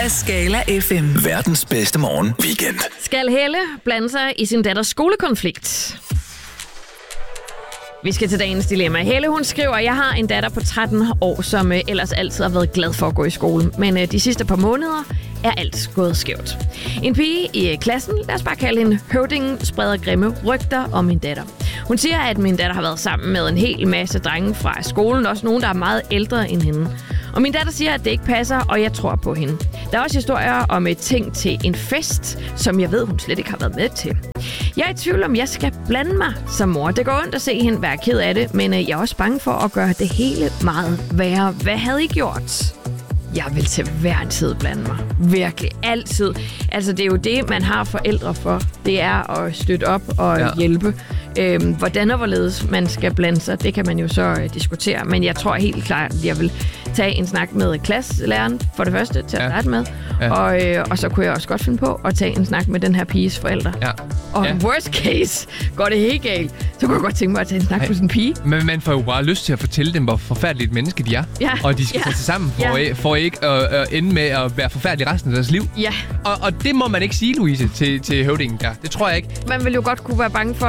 af Skala FM. Verdens bedste morgen weekend. Skal Helle blande sig i sin datters skolekonflikt? Vi skal til dagens dilemma. Helle, hun skriver, jeg har en datter på 13 år, som ellers altid har været glad for at gå i skole. Men de sidste par måneder er alt gået skævt. En pige i klassen, lad os bare kalde hende Høvdingen, spreder grimme rygter om min datter. Hun siger, at min datter har været sammen med en hel masse drenge fra skolen, også nogen, der er meget ældre end hende. Og min datter siger, at det ikke passer, og jeg tror på hende. Der er også historier om et ting til en fest, som jeg ved, hun slet ikke har været med til. Jeg er i tvivl om, jeg skal blande mig som mor. Det går ondt at se hende være ked af det, men jeg er også bange for at gøre det hele meget værre. Hvad havde I gjort? Jeg vil til hver en tid blande mig. Virkelig. Altid. Altså, det er jo det, man har forældre for. Det er at støtte op og hjælpe. Hvordan og hvorledes man skal blande sig, det kan man jo så diskutere. Men jeg tror helt klart, at jeg vil tage en snak med klasselæreren for det første til at starte med. Ja. Og så kunne jeg også godt finde på at tage en snak med den her piges forældre. Ja. Og worst case, går det helt galt, så kunne jeg godt tænke mig at tage en snak med sådan en pige. Men man får jo bare lyst til at fortælle dem, hvor forfærdeligt menneske de er. Ja. Og de skal tage sig sammen for ikke at ende med at være forfærdelige resten af deres liv. Ja. Og det må man ikke sige, Louise, til Høvdingen der. Det tror jeg ikke. Man vil jo godt kunne være bange for,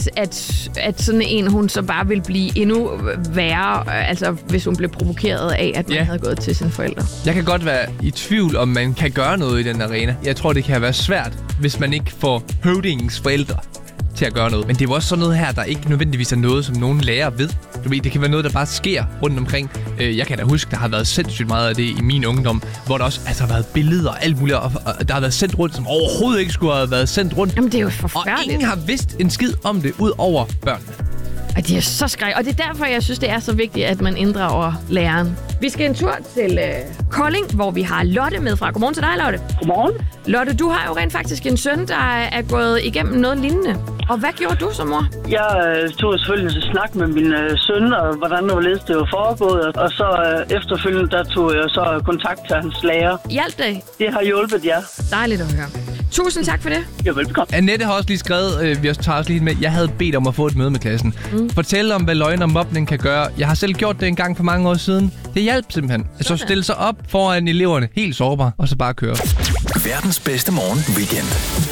at sådan en, hun så bare vil blive endnu værre, altså hvis hun blev provokeret af, at man havde gået til sine forældre. Jeg kan godt være i tvivl, om man kan gøre noget i den arena. Jeg tror, det kan være svært, hvis man ikke får Høvdingens forældre til at gøre noget. Men det er jo også sådan noget her, der ikke nødvendigvis er noget, som nogen lærer ved. Du ved, det kan være noget, der bare sker rundt omkring. Jeg kan da huske, der har været sindssygt meget af det i min ungdom, hvor der også har været billeder og alt muligt, og der har været sendt rundt, som overhovedet ikke skulle have været sendt rundt. Jamen, det er jo forfærdeligt. Og ingen har vidst en skid om det, ud over børnene. Og de er så skræk. Og det er derfor, jeg synes, det er så vigtigt, at man inddrager læreren. Vi skal en tur til Kolding, hvor vi har Lotte med fra. Godmorgen til dig, Lotte. Godmorgen. Lotte, du har jo rent faktisk en søn, der er gået igennem noget lignende. Og hvad gjorde du som mor? Jeg tog selvfølgelig til snak med min søn, og hvordan det var foregået. Og så efterfølgende, der tog jeg så kontakt til hans lærer. Hjalp det? Det har hjulpet, ja. Dejligt at høre. Tusind tak for det. Ja, velbekomme. Annette har også lige skrevet, vi også tager os lige med, jeg havde bedt om at få et møde med klassen. Fortæl om, hvad løgn og mobning kan gøre. Jeg har selv gjort det en gang for mange år siden. Det hjalp simpelthen. Så stille sig op foran eleverne, helt sårbar, og så bare køre. Verdens bedste morgen weekend.